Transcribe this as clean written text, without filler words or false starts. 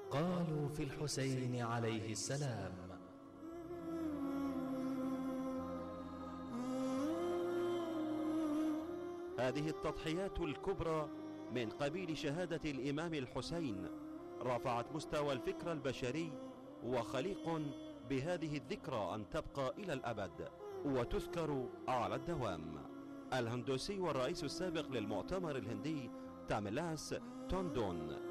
قالوا في الحسين عليه السلام: هذه التضحيات الكبرى من قبيل شهادة الإمام الحسين رفعت مستوى الفكر البشري، وخليق بهذه الذكرى أن تبقى إلى الأبد وتذكر على الدوام. الهندوسي والرئيس السابق للمؤتمر الهندي تاميلاس توندون